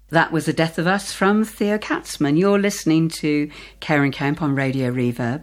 That was The Death of Us from Theo Katzman. You're listening to Karen Kemp on Radio Reverb,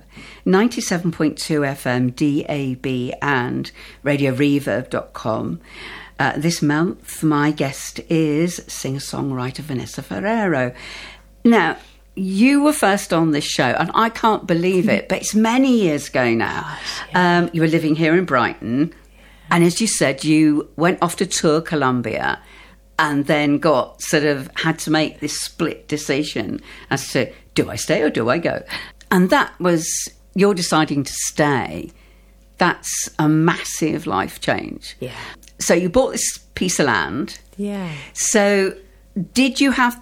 97.2 FM DAB and radioreverb.com. This month, my guest is singer-songwriter Vanessa Ferrero. Now, you were first on this show, and I can't believe it, but it's many years ago now. Gosh, yeah. You were living here in Brighton, and as you said, you went off to tour Colombia and then had to make this split decision as to, do I stay or do I go? And that was, you're deciding to stay. That's a massive life change. Yeah. So you bought this piece of land. Yeah. So did you have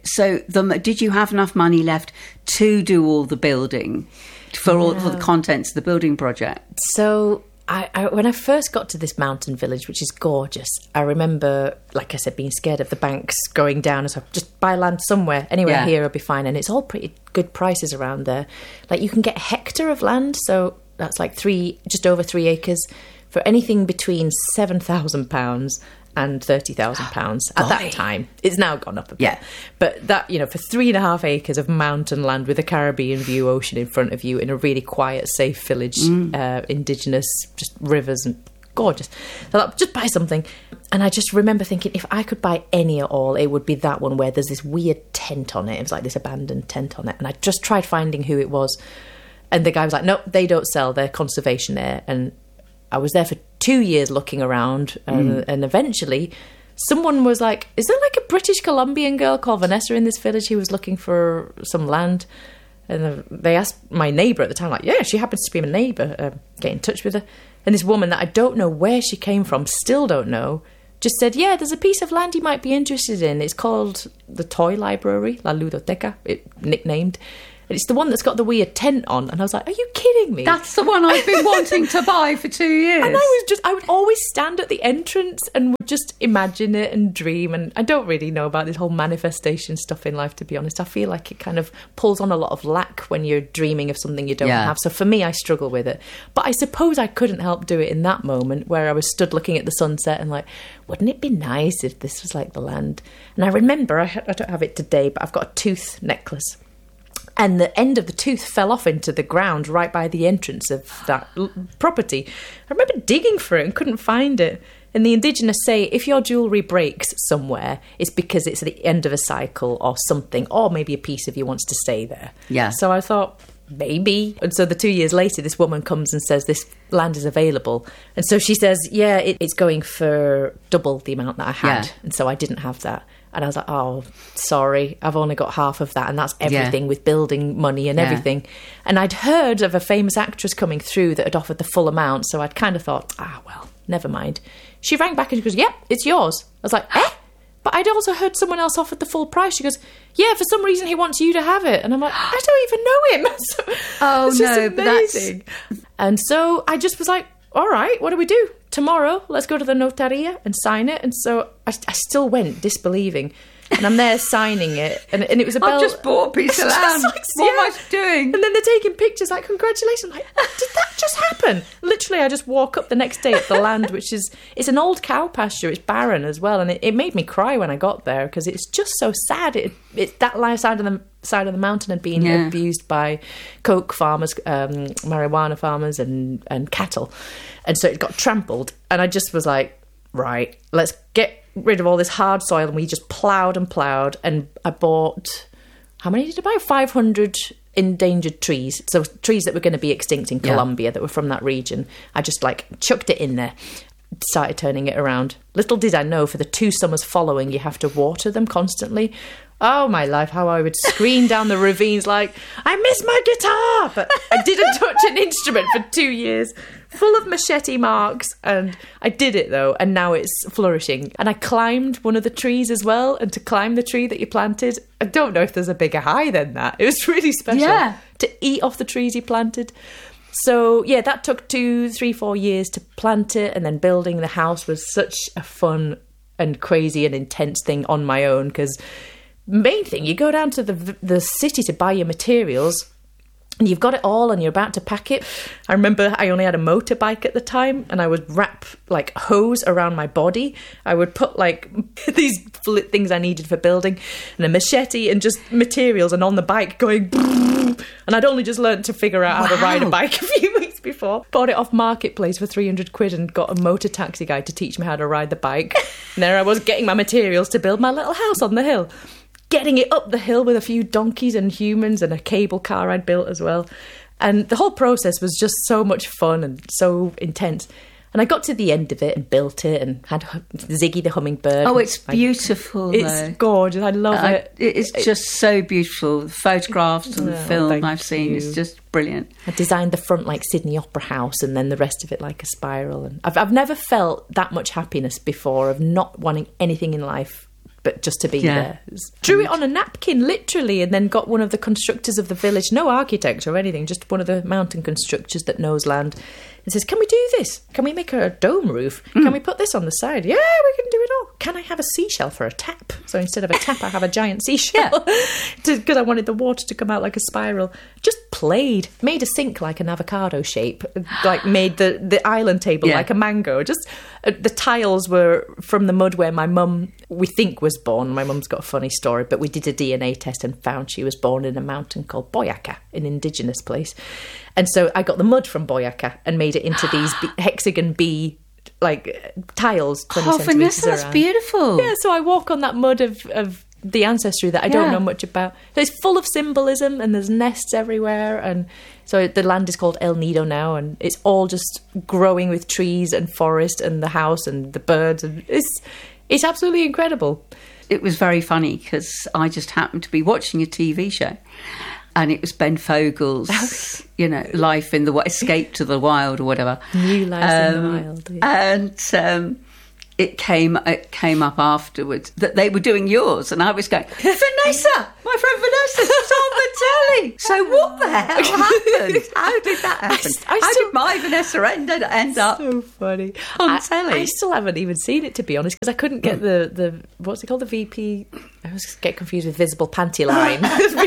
did you have enough money left to do all the building for the contents of the building project? So I when I first got to this mountain village, which is gorgeous, I remember, like I said, being scared of the banks going down. So just buy land somewhere, anywhere here will be fine. And it's all pretty good prices around there. Like you can get a hectare of land, so that's like just over 3 acres, for anything between £7,000 and £30,000 at that time. It's now gone up a bit. Yeah. But that, for 3.5 acres of mountain land with a Caribbean view ocean in front of you in a really quiet, safe village, indigenous, just rivers and gorgeous. So like, just buy something. And I just remember thinking, if I could buy any at all, it would be that one where there's this weird tent on it. It was like this abandoned tent on it. And I just tried finding who it was. And the guy was like, no, they don't sell. They're conservation there. And I was there for 2 years looking around, and eventually someone was like, is there like a British Columbian girl called Vanessa in this village who was looking for some land? And they asked my neighbour at the time, like, yeah, she happens to be my neighbour, get in touch with her. And this woman that I don't know where she came from, still don't know, just said, yeah, there's a piece of land you might be interested in. It's called the Toy Library, La Ludoteca, nicknamed. And it's the one that's got the weird tent on. And I was like, are you kidding me? That's the one I've been wanting to buy for 2 years. And I would always stand at the entrance and would just imagine it and dream. And I don't really know about this whole manifestation stuff in life, to be honest. I feel like it kind of pulls on a lot of lack when you're dreaming of something you don't have. So for me, I struggle with it. But I suppose I couldn't help do it in that moment where I was stood looking at the sunset and like, wouldn't it be nice if this was like the land? And I remember, I don't have it today, but I've got a tooth necklace. And the end of the tooth fell off into the ground right by the entrance of that property. I remember digging for it and couldn't find it. And the indigenous say, if your jewellery breaks somewhere, it's because it's at the end of a cycle or something, or maybe a piece of you wants to stay there. Yeah. So I thought, maybe. And so the 2 years later, this woman comes and says, this land is available. And so she says, yeah, it's going for double the amount that I had. Yeah. And so I didn't have that. And I was like, oh, sorry, I've only got half of that. And that's everything with building money and everything. And I'd heard of a famous actress coming through that had offered the full amount. So I'd kind of thought, well, never mind. She rang back and she goes, yep, it's yours. I was like, eh? But I'd also heard someone else offered the full price. She goes, yeah, for some reason he wants you to have it. And I'm like, I don't even know him. So it's just amazing. And so I just was like, all right, what do we do? Tomorrow, let's go to the notaria and sign it. And so I still went disbelieving. And I'm there signing it. And it was a bell. I've just bought a piece of land. Like, what am I doing? And then they're taking pictures like, congratulations. I'm like, did that just happen? Literally, I just walk up the next day at the land, which is, it's an old cow pasture. It's barren as well. And it made me cry when I got there because it's just so sad. It's that side of the mountain had been abused by coke farmers, marijuana farmers and cattle. And so it got trampled. And I just was like, right, let's get rid of all this hard soil. And we just ploughed. And I bought, how many did I buy? 500 endangered trees. So trees that were going to be extinct in Colombia that were from that region. I just chucked it in there. Started turning it around. Little did I know, for the 2 summers following, you have to water them constantly. Oh, my life, how I would scream down the ravines like, I miss my guitar! But I didn't touch an instrument for 2 years, full of machete marks. And I did it, though, and now it's flourishing. And I climbed one of the trees as well. And to climb the tree that you planted, I don't know if there's a bigger high than that. It was really special to eat off the trees you planted. So, yeah, that took 2, 3, 4 years to plant it. And then building the house was such a fun and crazy and intense thing on my own because main thing, you go down to the city to buy your materials and you've got it all and you're about to pack it. I remember I only had a motorbike at the time and I would wrap hose around my body. I would put these things I needed for building, and a machete and just materials, and on the bike going... And I'd only just learned to figure out how to ride a bike a few weeks before. Bought it off Marketplace for 300 quid and got a motor taxi guy to teach me how to ride the bike. And there I was getting my materials to build my little house on the hill. Getting it up the hill with a few donkeys and humans and a cable car I'd built as well. And the whole process was just so much fun and so intense. And I got to the end of it and built it and had Ziggy the hummingbird. Oh, it's beautiful, It's gorgeous. I love it. It's just so beautiful. The photographs and the film I've seen is just brilliant. I designed the front like Sydney Opera House and then the rest of it like a spiral. And I've never felt that much happiness before of not wanting anything in life but just to be there. Drew it on a napkin, literally, and then got one of the constructors of the village, no architect or anything, just one of the mountain constructors that knows land, and says, can we do this? Can we make a dome roof? Can we put this on the side? Yeah, we can do it all. Can I have a seashell for a tap? So instead of a tap, I have a giant seashell. Because I wanted the water to come out like a spiral. Just played. Made a sink like an avocado shape. Like made the island table like a mango. Just the tiles were from the mud where my mum, we think, was born. My mum's got a funny story, but we did a DNA test and found she was born in a mountain called Boyaca, an indigenous place. And so I got the mud from Boyaca and made it into these hexagon B like tiles, 20 centimetres Vanessa, around. that's beautiful. Yeah, so I walk on that mud of the ancestry that I don't know much about. So it's full of symbolism and there's nests everywhere. And so the land is called El Nido now, and it's all just growing with trees and forest and the house and the birds. And it's absolutely incredible. It was very funny because I just happened to be watching a TV show. And it was Ben Fogle's, Life in the Escape to the Wild or whatever. New Life in the Wild. Yeah. And it came up afterwards that they were doing yours, and I was going, Vanessa, my friend Vanessa, she's on the telly. So what the hell happened? How did that happen? How did my Vanessa end up so funny on telly? I still haven't even seen it, to be honest, because I couldn't get the what's it called, the VP. I always get confused with visible panty line.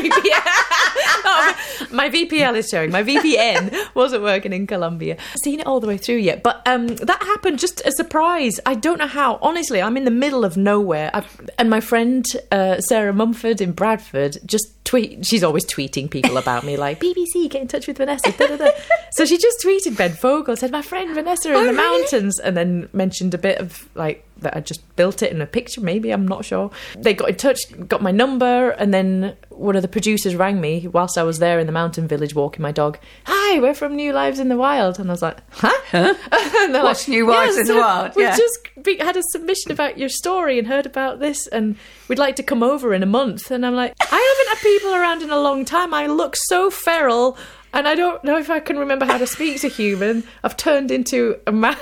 My VPL is showing. My VPN wasn't working in Colombia. I've seen it all the way through yet, but that happened just a surprise. I don't know how. Honestly, I'm in the middle of nowhere, and my friend Sarah Mumford in Bradford just she's always tweeting people about me, like, BBC, get in touch with Vanessa. Da, da, da. So she just tweeted Ben Fogle, said, my friend Vanessa in the mountains, and then mentioned a bit of like that I just built it in a picture, maybe, I'm not sure. They got in touch, got my number, and then one of the producers rang me whilst I was there in the mountain village walking my dog. Hi, we're from New Lives in the Wild. And I was like, huh? And what's New Lives in the Wild? We've just had a submission about your story and heard about this, and we'd like to come over in a month. And I'm like, I haven't had people around in a long time. I look so feral. And I don't know if I can remember how to speak to human. I just turned into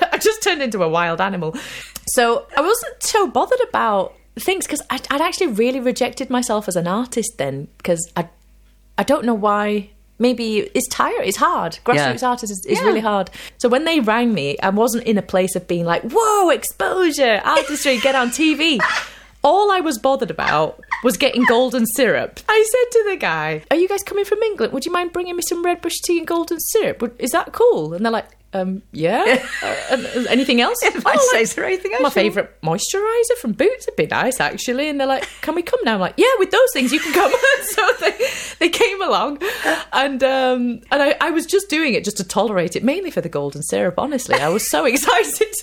a wild animal. So I wasn't so bothered about things because I'd actually really rejected myself as an artist then, because I don't know why. Maybe it's tired. It's hard. Grassroots artist is really hard. So when they rang me, I wasn't in a place of being like, whoa, exposure, artistry, get on TV. All I was bothered about was getting golden syrup. I said to the guy, are you guys coming from England? Would you mind bringing me some Red Bush tea and golden syrup? Is that cool? And they're like, yeah. Anything else? Is there anything else? My favourite moisturiser from Boots would be nice, actually. And they're like, can we come now? I'm like, yeah, with those things you can come. So they came along, and I was just doing it just to tolerate it, mainly for the golden syrup, honestly. I was so excited.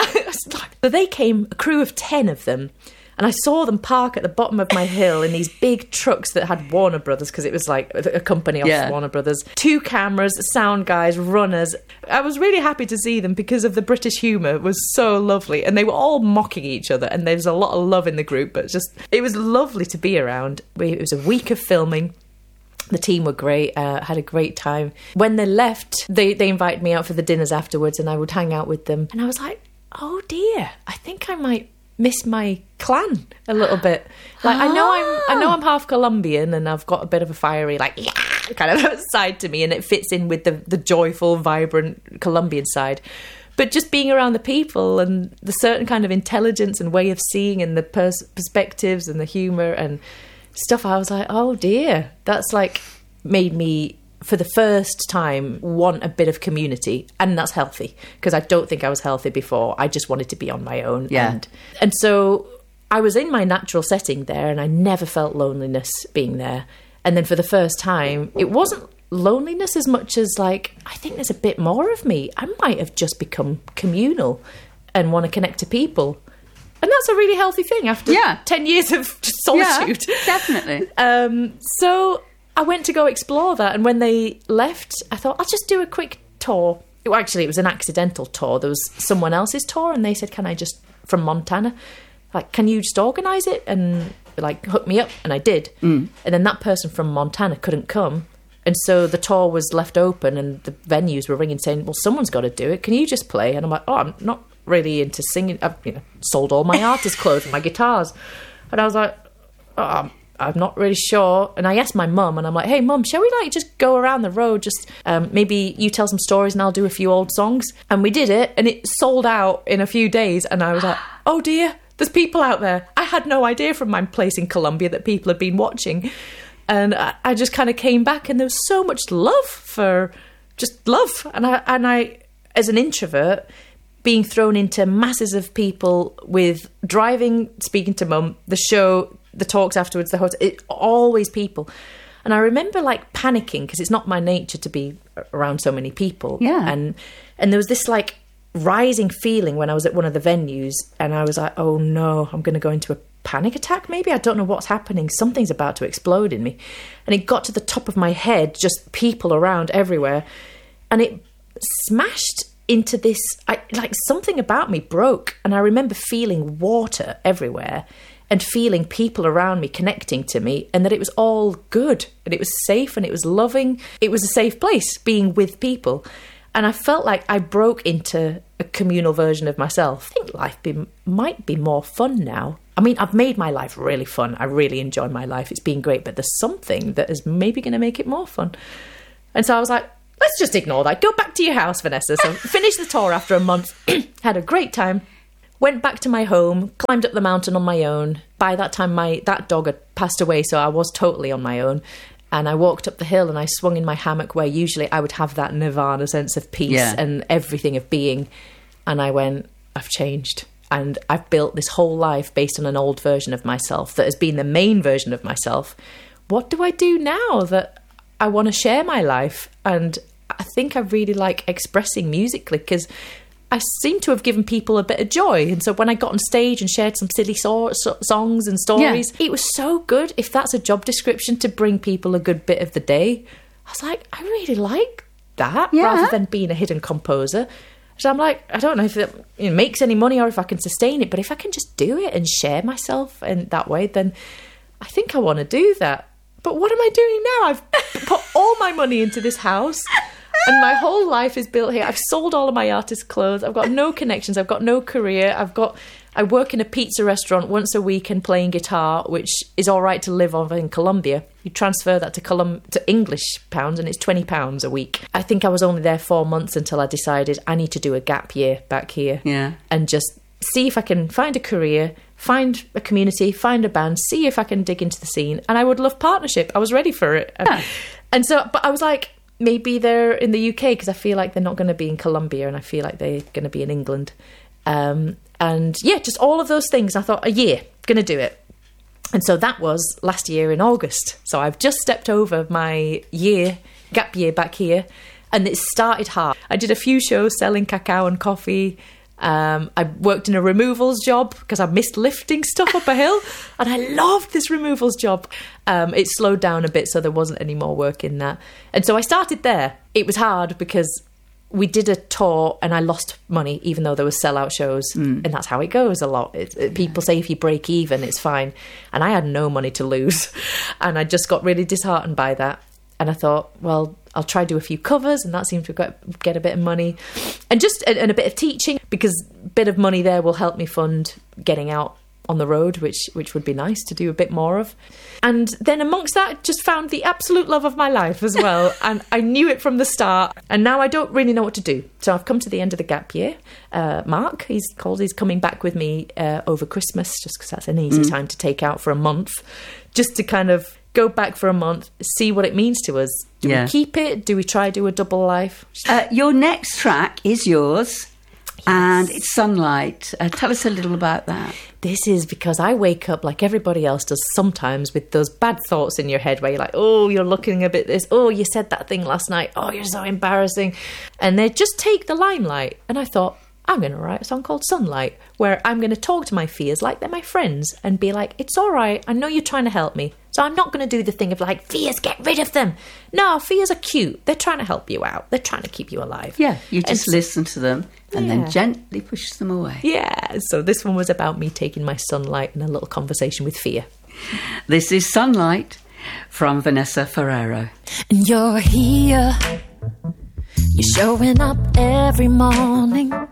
So they came, a crew of 10 of them. And I saw them park at the bottom of my hill in these big trucks that had Warner Brothers, because it was like a company off Warner Brothers. 2 cameras, sound guys, runners. I was really happy to see them because of the British humour. It was so lovely. And they were all mocking each other. And there was a lot of love in the group. But it was lovely to be around. It was a week of filming. The team were great, had a great time. When they left, they invited me out for the dinners afterwards, and I would hang out with them. And I was like, oh dear, I think I might miss my clan a little bit. Like I know I'm half Colombian, and I've got a bit of a fiery kind of side to me, and it fits in with the joyful, vibrant Colombian side. But just being around the people and the certain kind of intelligence and way of seeing and the perspectives and the humour and stuff, I was like, oh dear, that's like made me, for the first time, want a bit of community. And that's healthy, because I don't think I was healthy before. I just wanted to be on my own. Yeah. And so I was in my natural setting there, and I never felt loneliness being there. And then for the first time, it wasn't loneliness as much as like, I think there's a bit more of me. I might have just become communal and want to connect to people. And that's a really healthy thing after 10 years of just solitude. Yeah, definitely. So I went to go explore that. And when they left, I thought, I'll just do a quick tour. Well, actually, it was an accidental tour. There was someone else's tour, and they said, can I just, from Montana, like, can you just organise it and like hook me up? And I did. And then that person from Montana couldn't come. And so the tour was left open, and the venues were ringing saying, well, someone's got to do it. Can you just play? And I'm like, oh, I'm not really into singing. I've sold all my artist clothes and my guitars. And I was like, oh, I'm not really sure. And I asked my mum, and I'm like, hey, Mum, shall we like just go around the road? Just maybe you tell some stories and I'll do a few old songs. And we did it, and it sold out in a few days. And I was like, oh dear, there's people out there. I had no idea from my place in Colombia that people had been watching. And I just kind of came back, and there was so much love for just love. And I, as an introvert, being thrown into masses of people with driving, speaking to Mum, the show, the talks afterwards, the hotel, always people. And I remember like panicking because it's not my nature to be around so many people. Yeah. And there was this like rising feeling when I was at one of the venues, and I was like, oh no, I'm going to go into a panic attack maybe. I don't know what's happening. Something's about to explode in me. And it got to the top of my head, just people around everywhere. And it smashed into this, like something about me broke. And I remember feeling water everywhere and feeling people around me connecting to me, and that it was all good and it was safe and it was loving. It was a safe place being with people. And I felt like I broke into a communal version of myself. I think life might be more fun now. I mean, I've made my life really fun. I really enjoy my life. It's been great, but there's something that is maybe going to make it more fun. And so I was like, let's just ignore that. Go back to your house, Vanessa. So finished the tour after a month, had a great time, went back to my home, climbed up the mountain on my own. By that time, that dog had passed away, so I was totally on my own. And I walked up the hill and I swung in my hammock, where usually I would have that nirvana sense of peace and everything of being. And I went, I've changed. And I've built this whole life based on an old version of myself that has been the main version of myself. What do I do now that I want to share my life? And I think I really like expressing musically, because I seem to have given people a bit of joy. And so when I got on stage and shared some silly songs and stories, it was so good. If that's a job description, to bring people a good bit of the day, I was like, I really like that, rather than being a hidden composer. So I'm like, I don't know if it makes any money or if I can sustain it, but if I can just do it and share myself in that way, then I think I want to do that. But what am I doing now? I've put all my money into this house. And my whole life is built here. I've sold all of my artist clothes. I've got no connections. I've got no career. I work in a pizza restaurant once a week and playing guitar, which is all right to live on in Colombia. You transfer that to English pounds, and it's £20 a week. I think I was only there 4 months until I decided I need to do a gap year back here. Yeah. And just see if I can find a career, find a community, find a band, see if I can dig into the scene. And I would love partnership. I was ready for it. Yeah. And so, but I was like, maybe they're in the UK, because I feel like they're not going to be in Colombia, and I feel like they're going to be in England. And yeah, just all of those things. I thought, a year, going to do it. And so that was last year in August. So I've just stepped over my gap year back here, and it started hard. I did a few shows selling cacao and coffee. I worked in a removals job because I missed lifting stuff up a hill, and I loved this removals job. It slowed down a bit, so there wasn't any more work in that. And so I started there. It was hard because we did a tour and I lost money, even though there were sellout shows. And that's how it goes a lot. People say if you break even, it's fine. And I had no money to lose. And I just got really disheartened by that. And I thought, well, I'll try do a few covers, and that seemed to get a bit of money. And a bit of teaching, because a bit of money there will help me fund getting out on the road, which would be nice to do a bit more of. And then amongst that, just found the absolute love of my life as well. And I knew it from the start. And now I don't really know what to do. So I've come to the end of the gap year. Mark, he's coming back with me over Christmas, just because that's an easy time to take out for a month, just to kind of go back for a month, see what it means to us. Do we keep it? Do we try do a double life? Your next track is yours. And it's sunlight. Tell us a little about that. This is because I wake up like everybody else does sometimes with those bad thoughts in your head where you're like, oh, you're looking a bit this. Oh, you said that thing last night. Oh, you're so embarrassing. And they just take the limelight. And I thought, I'm going to write a song called Sunlight, where I'm going to talk to my fears like they're my friends and be like, it's all right. I know you're trying to help me. So I'm not going to do the thing of like, fears, get rid of them. No, fears are cute. They're trying to help you out. They're trying to keep you alive. Yeah, you just listen to them and then gently push them away. Yeah, so this one was about me taking my sunlight and a little conversation with fear. This is Sunlight from Vanessa Ferrero. And you're here. You're showing up every morning.